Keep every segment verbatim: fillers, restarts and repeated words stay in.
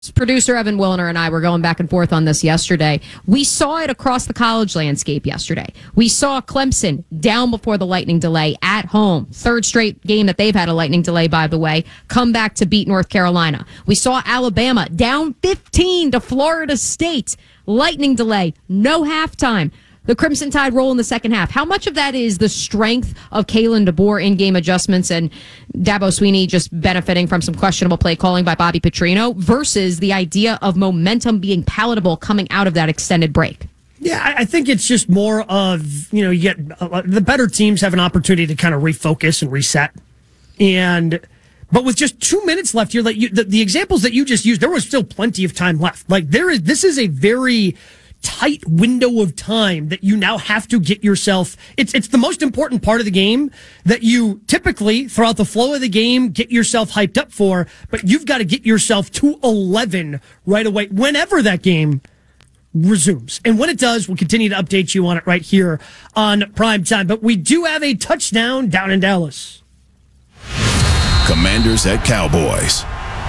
Producer Evan Wilner and I were going back and forth on this yesterday. We saw it across the college landscape yesterday. We saw Clemson down before the lightning delay at home. Third straight game that they've had a lightning delay, by the way. Come back to beat North Carolina. We saw Alabama down fifteen to Florida State. Lightning delay. No halftime. The Crimson Tide roll in the second half. How much of that is the strength of Kalen DeBoer in-game adjustments and Dabo Swinney just benefiting from some questionable play calling by Bobby Petrino versus the idea of momentum being palatable coming out of that extended break? Yeah, I think it's just more of, you know, you get uh, the better teams have an opportunity to kind of refocus and reset. And but with just two minutes left here, like you, the, the examples that you just used, there was still plenty of time left. Like there is, this is a very tight window of time that you now have to get yourself. It's it's the most important part of the game that you typically throughout the flow of the game get yourself hyped up for, but you've got to get yourself to eleven right away whenever that game resumes. And when it does, we'll continue to update you on it right here on Prime Time. But we do have a touchdown down in Dallas. Commanders at Cowboys.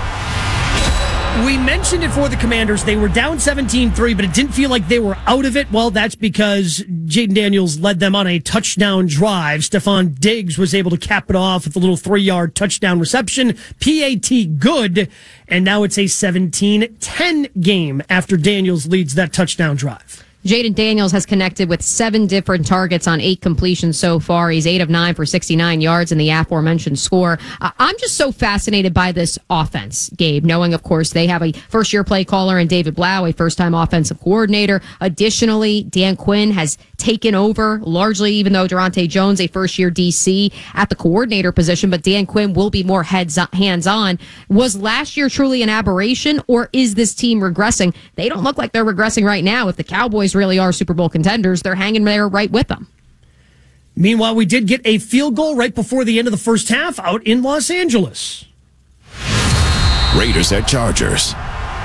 We mentioned it for the Commanders. They were down seventeen three, but it didn't feel like they were out of it. Well, that's because Jaden Daniels led them on a touchdown drive. Stephon Diggs was able to cap it off with a little three-yard touchdown reception. P A T good, and now it's a seventeen ten game after Daniels leads that touchdown drive. Jaden Daniels has connected with seven different targets on eight completions so far. He's eight of nine for sixty-nine yards in the aforementioned score. Uh, I'm just so fascinated by this offense, Gabe, knowing, of course, they have a first-year play caller in David Blau, a first-time offensive coordinator. Additionally, Dan Quinn has taken over largely, even though Durante Jones, a first-year D C at the coordinator position, but Dan Quinn will be more heads hands-on. Was last year truly an aberration, or is this team regressing? They don't look like they're regressing right now. If the Cowboys really are Super Bowl contenders, they're hanging there right with them. Meanwhile, we did get a field goal right before the end of the first half out in Los Angeles. Raiders at Chargers.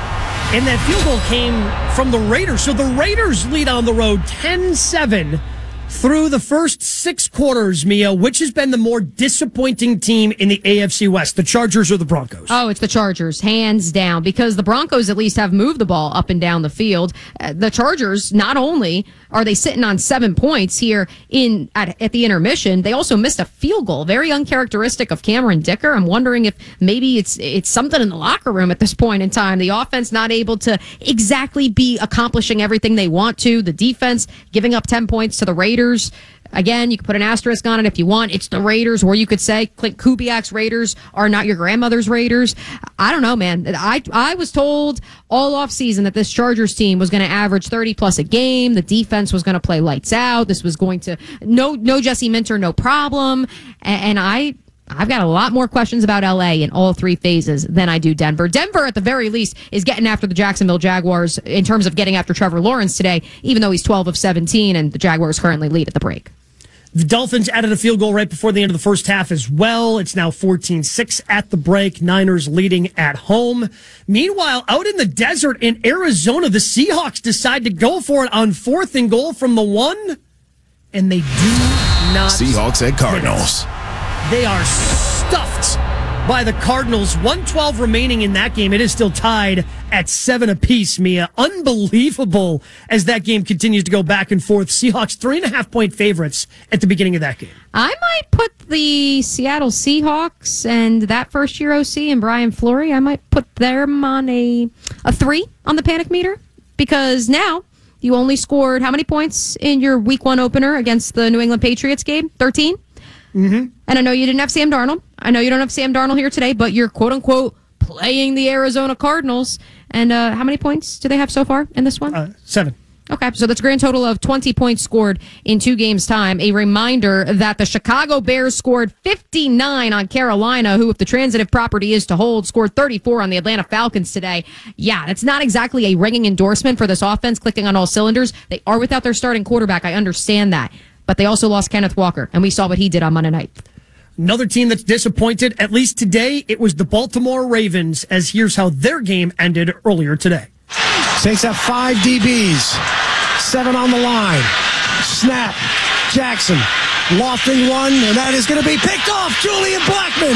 And that field goal came from the Raiders. So the Raiders lead on the road ten seven through the first six quarters, Mia. Which has been the more disappointing team in the A F C West, the Chargers or the Broncos? Oh, it's the Chargers, hands down, because the Broncos at least have moved the ball up and down the field. Uh, the Chargers, not only are they sitting on seven points here in at, at the intermission, they also missed a field goal, very uncharacteristic of Cameron Dicker. I'm wondering if maybe it's it's something in the locker room at this point in time. The offense not able to exactly be accomplishing everything they want to. The defense giving up ten points to the Raiders. Again, you can put an asterisk on it if you want. It's the Raiders, or you could say Clint Kubiak's Raiders are not your grandmother's Raiders. I don't know, man. I I was told all offseason that this Chargers team was going to average thirty plus a game. The defense was going to play lights out. This was going to no no Jesse Minter, no problem. And, and I. I've got a lot more questions about L A in all three phases than I do Denver. Denver, at the very least, is getting after the Jacksonville Jaguars in terms of getting after Trevor Lawrence today, even though he's twelve of seventeen and the Jaguars currently lead at the break. The Dolphins added a field goal right before the end of the first half as well. It's now fourteen six at the break. Niners leading at home. Meanwhile, out in the desert in Arizona, the Seahawks decide to go for it on fourth and goal from the one, and they do not. Seahawks at Cardinals. They are stuffed by the Cardinals. one twelve remaining in that game. It is still tied at seven apiece, Mia. Unbelievable as that game continues to go back and forth. Seahawks three and a half point favorites at the beginning of that game. I might put the Seattle Seahawks and that first year O C and Brian Fleury, I might put them on a, a three on the panic meter, because now you only scored how many points in your week one opener against the New England Patriots game? thirteen? Mm-hmm. And I know you didn't have Sam Darnold. I know you don't have Sam Darnold here today, but you're quote-unquote playing the Arizona Cardinals. And uh, how many points do they have so far in this one? Uh, seven. Okay, so that's a grand total of twenty points scored in two games' time. A reminder that the Chicago Bears scored fifty-nine on Carolina, who, if the transitive property is to hold, scored thirty-four on the Atlanta Falcons today. Yeah, that's not exactly a ringing endorsement for this offense clicking on all cylinders. They are without their starting quarterback. I understand that. But they also lost Kenneth Walker, and we saw what he did on Monday night. Another team that's disappointed, at least today, it was the Baltimore Ravens, as here's how their game ended earlier today. Saints have five D Bs, seven on the line. Snap, Jackson, lofting one, and that is going to be picked off. Julian Blackmon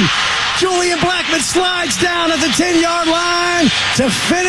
Julian Blackmon slides down at the ten-yard line to finish.